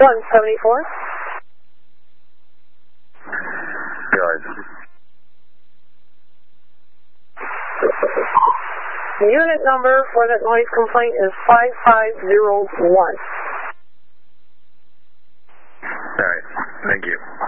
174. Yards. The unit number for that noise complaint is 5501. All right. Thank you.